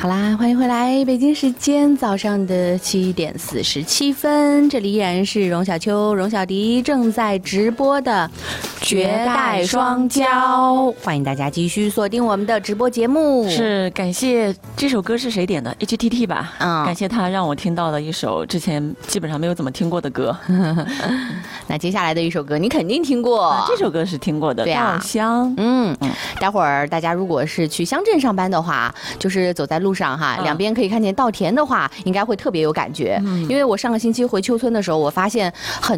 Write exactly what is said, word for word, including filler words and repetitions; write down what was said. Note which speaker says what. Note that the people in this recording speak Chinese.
Speaker 1: 好啦，欢迎回来，北京时间早上的七点四十七分，这里依然是荣小秋、荣小迪正在直播的绝代双骄，欢迎大家继续锁定我们的直播节目。
Speaker 2: 是感谢这首歌是谁点的 ？H T T 吧，嗯，感谢他让我听到了一首之前基本上没有怎么听过的歌。
Speaker 1: 那接下来的一首歌你肯定听过，
Speaker 2: 啊、这首歌是听过的，
Speaker 1: 对啊，
Speaker 2: 稻香。
Speaker 1: 嗯，待会儿大家如果是去乡镇上班的话，就是走在路上哈，两边可以看见稻田的话，应该会特别有感觉。嗯、因为我上个星期回邱村的时候，我发现很